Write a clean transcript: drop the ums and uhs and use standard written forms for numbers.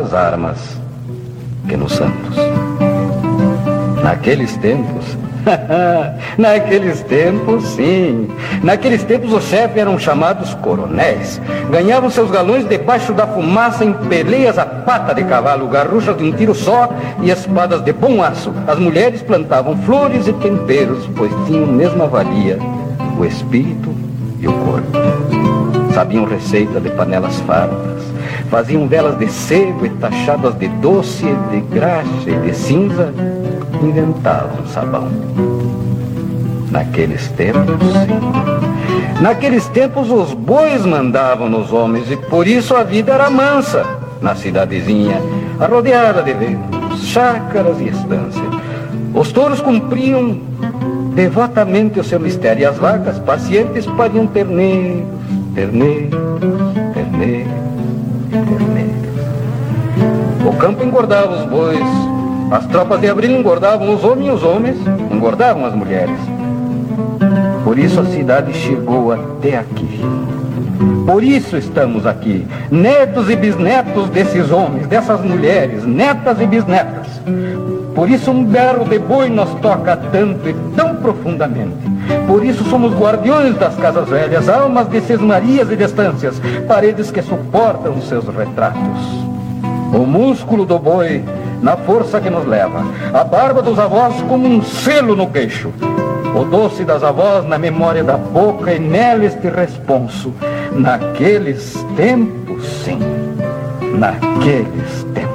mais armas que nos Santos. Naqueles tempos, naqueles tempos, sim. Naqueles tempos os chefes eram chamados coronéis. Ganhavam seus galões debaixo da fumaça em peleias a pata de cavalo, garruchas de um tiro só e espadas de bom aço. As mulheres plantavam flores e temperos, pois tinham mesma valia o espírito e o corpo. Sabiam receita de panelas fartas, faziam velas de sebo e tachadas de doce, de graxa e de cinza, inventavam sabão. Naqueles tempos, sim. Naqueles tempos os bois mandavam nos homens e por isso a vida era mansa na cidadezinha, arrodeada de ventos, chácaras e estâncias. Os touros cumpriam devotamente o seu mistério e as vacas pacientes pariam terneiros, terneiros, terneiros e terneiros. O campo engordava os bois, as tropas de abril engordavam os homens e os homens engordavam as mulheres. Por isso a cidade chegou até aqui. Por isso estamos aqui, netos e bisnetos desses homens, dessas mulheres, netas e bisnetas. Por isso um berro de boi nos toca tanto e tão profundamente. Por isso somos guardiões das casas velhas, almas de sesmarias e de estâncias, paredes que suportam os seus retratos. O músculo do boi na força que nos leva, a barba dos avós como um selo no queixo, o doce das avós na memória da boca e nela este responso. Naqueles tempos, sim, naqueles tempos.